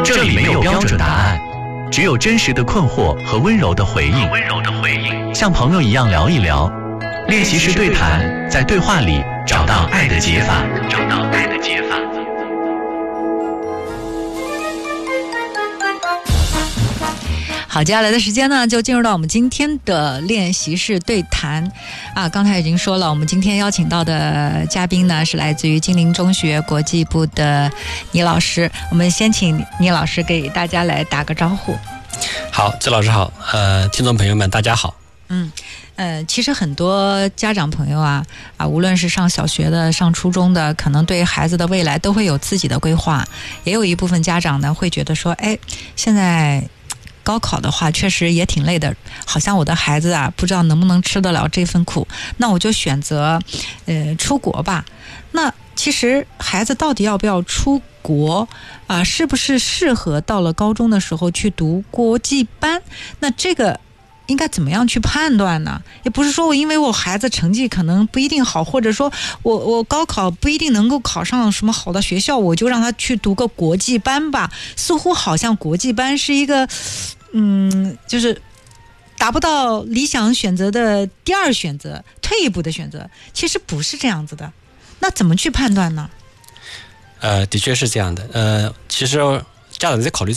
这里没有标准答案，只有真实的困惑和温柔的回应。像朋友一样聊一聊，练习室对谈，在对话里找到爱的解法。 好，接下来的时间呢，就进入到我们今天的练习室对谈啊。刚才已经说了，我们今天邀请到的嘉宾呢，是来自于金陵中学国际部的倪老师。我们先请倪老师给大家来打个招呼。 好，周老师好，听众朋友们大家好。 其实很多家长朋友啊，无论是上小学的、上初中的，可能对孩子的未来都会有自己的规划。也有一部分家长呢，会觉得说，现在高考的话确实也挺累的，好像我的孩子啊不知道能不能吃得了这份苦，那我就选择出国吧。那其实孩子到底要不要出国啊，是不是适合到了高中的时候去读国际班，那这个应该怎么样去判断呢？也不是说我因为我孩子成绩可能不一定好，或者说我高考不一定能够考上什么好的学校，我就让他去读个国际班吧。似乎好像国际班是一个就是达不到理想选择的第二选择，退一步的选择。其实不是这样子的，那怎么去判断呢？ 的确是这样的。其实家长在考虑